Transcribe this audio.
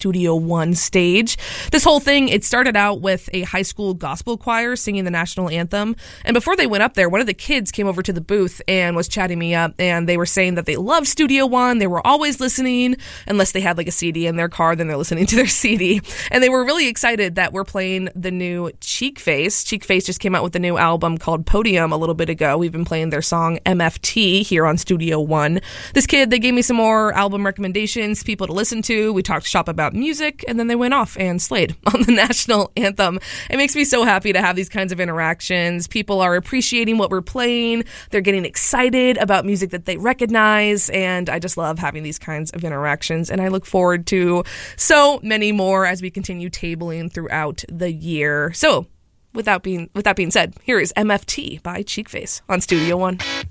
Studio One stage. This whole thing, it started out with a high school gospel choir singing the national anthem. And before they went up there, one of the kids came over to the booth and was chatting me up, and they were saying that they love Studio One. They were always listening, unless they had like a CD in their car, then they're listening to their CD. And they were really excited that we're playing the new Cheek Face. Cheek Face just came out with a new album called Podium a little bit ago. We've been playing their song MFT here on Studio One. This kid, they gave me some more album recommendations, people to listen to. We talked shop about music, and then they went off and slayed on the national anthem. It makes me so happy to have these kinds of interactions. People are appreciating what we're playing. They're getting excited about music that they recognize, and I just love having these kinds of interactions, and I look forward to so many more as we continue tabling throughout the year. So, with that being said, here is MFT by Cheek Face on Studio One.